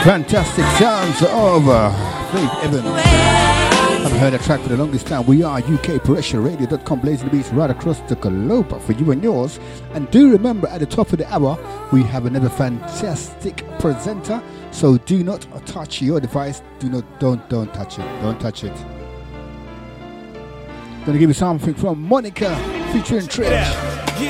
Fantastic sounds of Faith Evans. I've heard a track for the longest time. We are UKPressure.radio.com, blazing the beats right across the globe for you and yours. And do remember, at the top of the hour, we have another fantastic presenter. So do not touch your device. Don't touch it. Don't touch it. Gonna give you something from Monica featuring Trish.